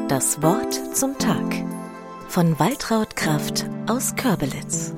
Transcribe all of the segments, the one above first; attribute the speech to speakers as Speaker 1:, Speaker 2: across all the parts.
Speaker 1: Das Wort zum Tag von Waltraud Kraft aus Körbelitz.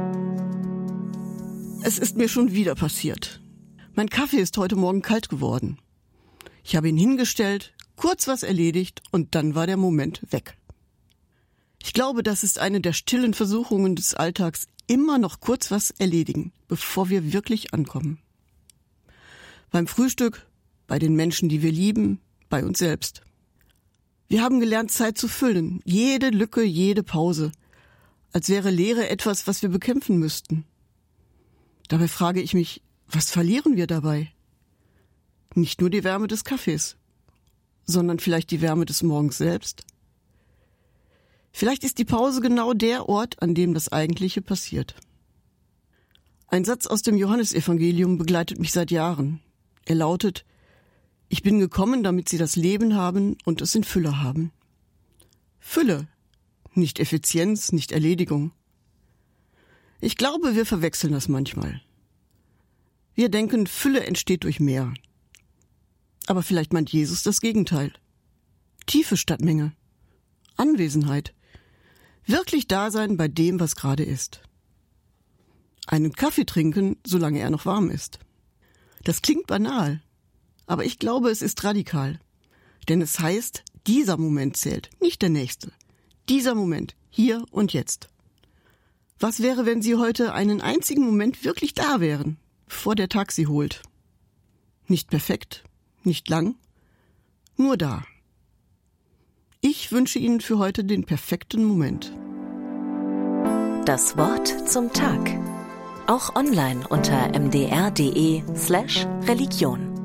Speaker 2: Es ist mir schon wieder passiert. Mein Kaffee ist heute Morgen kalt geworden. Ich habe ihn hingestellt, kurz was erledigt und dann war der Moment weg. Ich glaube, das ist eine der stillen Versuchungen des Alltags, immer noch kurz was erledigen, bevor wir wirklich ankommen. Beim Frühstück, bei den Menschen, die wir lieben, bei uns selbst. Wir haben gelernt, Zeit zu füllen, jede Lücke, jede Pause, als wäre Leere etwas, was wir bekämpfen müssten. Dabei frage ich mich, was verlieren wir dabei? Nicht nur die Wärme des Kaffees, sondern vielleicht die Wärme des Morgens selbst. Vielleicht ist die Pause genau der Ort, an dem das Eigentliche passiert. Ein Satz aus dem Johannesevangelium begleitet mich seit Jahren. Er lautet: Ich bin gekommen, damit sie das Leben haben und es in Fülle haben. Fülle, nicht Effizienz, nicht Erledigung. Ich glaube, wir verwechseln das manchmal. Wir denken, Fülle entsteht durch mehr. Aber vielleicht meint Jesus das Gegenteil. Tiefe statt Menge. Anwesenheit. Wirklich da sein bei dem, was gerade ist. Einen Kaffee trinken, solange er noch warm ist. Das klingt banal. Aber ich glaube, es ist radikal. Denn es heißt, dieser Moment zählt, nicht der nächste. Dieser Moment, hier und jetzt. Was wäre, wenn Sie heute einen einzigen Moment wirklich da wären, bevor der Tag Sie holt? Nicht perfekt, nicht lang, nur da. Ich wünsche Ihnen für heute den perfekten Moment.
Speaker 1: Das Wort zum Tag. Auch online unter mdr.de/Religion.